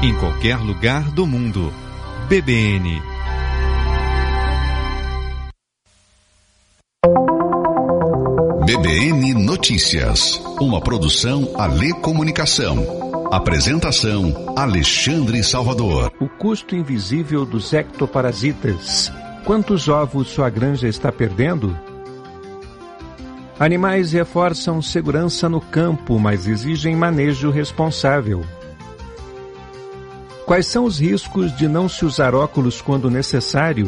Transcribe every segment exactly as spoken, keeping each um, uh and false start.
em qualquer lugar do mundo. B B N. B B N Notícias, uma produção Alê Comunicação. Apresentação Alexandre Salvador. O custo invisível dos ectoparasitas. Quantos ovos sua granja está perdendo? Animais reforçam segurança no campo, mas exigem manejo responsável. Quais são os riscos de não se usar óculos quando necessário?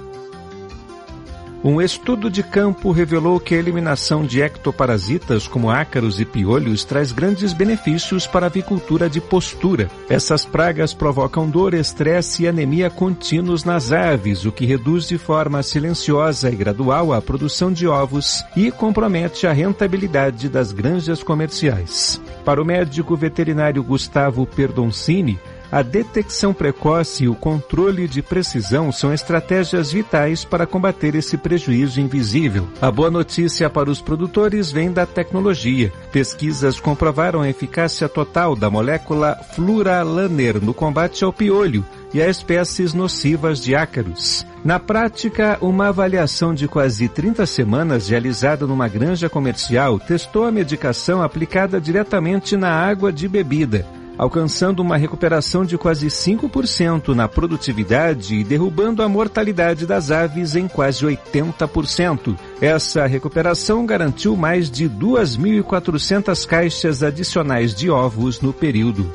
Um estudo de campo revelou que a eliminação de ectoparasitas como ácaros e piolhos traz grandes benefícios para a avicultura de postura. Essas pragas provocam dor, estresse e anemia contínuos nas aves, o que reduz de forma silenciosa e gradual a produção de ovos e compromete a rentabilidade das granjas comerciais. Para o médico veterinário Gustavo Perdoncini, a detecção precoce e o controle de precisão são estratégias vitais para combater esse prejuízo invisível. A boa notícia para os produtores vem da tecnologia. Pesquisas comprovaram a eficácia total da molécula Fluralaner no combate ao piolho e a espécies nocivas de ácaros. Na prática, uma avaliação de quase trinta semanas realizada numa granja comercial testou a medicação aplicada diretamente na água de bebida, alcançando uma recuperação de quase cinco por cento na produtividade e derrubando a mortalidade das aves em quase oitenta por cento. Essa recuperação garantiu mais de duas mil e quatrocentas caixas adicionais de ovos no período.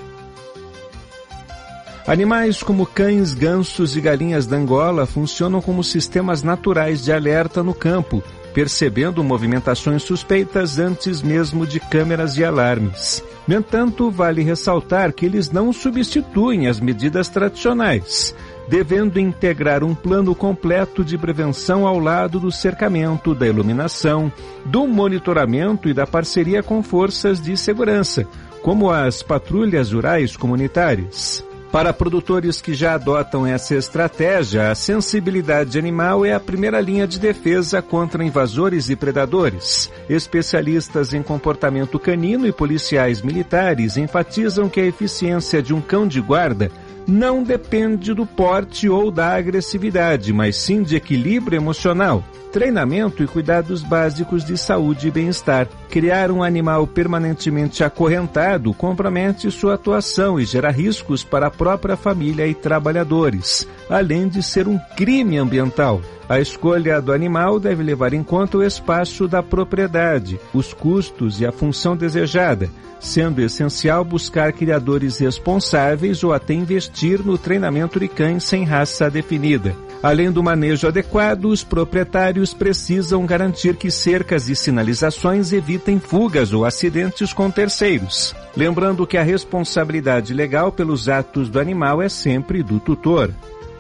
Animais como cães, gansos e galinhas da Angola funcionam como sistemas naturais de alerta no campo, percebendo movimentações suspeitas antes mesmo de câmeras e alarmes. No entanto, vale ressaltar que eles não substituem as medidas tradicionais, devendo integrar um plano completo de prevenção ao lado do cercamento, da iluminação, do monitoramento e da parceria com forças de segurança, como as patrulhas rurais comunitárias. Para produtores que já adotam essa estratégia, a sensibilidade animal é a primeira linha de defesa contra invasores e predadores. Especialistas em comportamento canino e policiais militares enfatizam que a eficiência de um cão de guarda não depende do porte ou da agressividade, mas sim de equilíbrio emocional, treinamento e cuidados básicos de saúde e bem-estar. Criar um animal permanentemente acorrentado compromete sua atuação e gera riscos para a própria família e trabalhadores, além de ser um crime ambiental. A escolha do animal deve levar em conta o espaço da propriedade, os custos e a função desejada, sendo essencial buscar criadores responsáveis ou até investir no treinamento de cães sem raça definida. Além do manejo adequado, os proprietários precisam garantir que cercas e sinalizações evitem fugas ou acidentes com terceiros. Lembrando que a responsabilidade legal pelos atos do animal é sempre do tutor.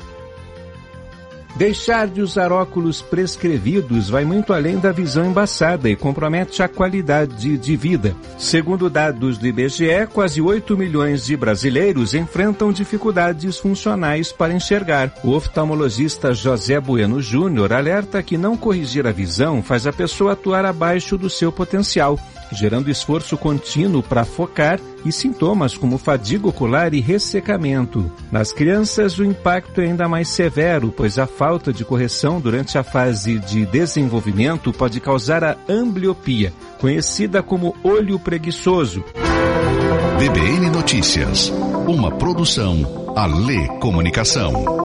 Deixar de usar óculos prescrevidos vai muito além da visão embaçada e compromete a qualidade de vida. Segundo dados do I B G E, quase oito milhões de brasileiros enfrentam dificuldades funcionais para enxergar. O oftalmologista José Bueno Júnior alerta que não corrigir a visão faz a pessoa atuar abaixo do seu potencial, gerando esforço contínuo para focar e sintomas como fadiga ocular e ressecamento. Nas crianças, o impacto é ainda mais severo, pois a falta de correção durante a fase de desenvolvimento pode causar a ambliopia, conhecida como olho preguiçoso. B B N Notícias, uma produção Alê Comunicação.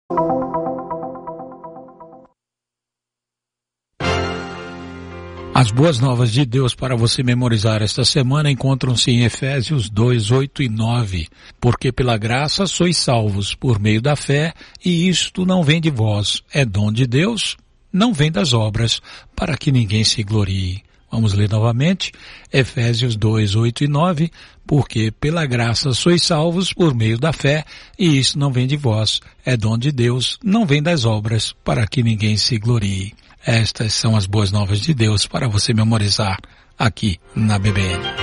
As boas novas de Deus para você memorizar esta semana encontram-se em Efésios dois, oito e nove. Porque pela graça sois salvos por meio da fé, e isto não vem de vós, é dom de Deus, não vem das obras, para que ninguém se glorie. Vamos ler novamente, Efésios dois, oito e nove. Porque pela graça sois salvos por meio da fé, e isto não vem de vós, é dom de Deus, não vem das obras, para que ninguém se glorie. Estas são as boas novas de Deus para você memorizar aqui na B B N.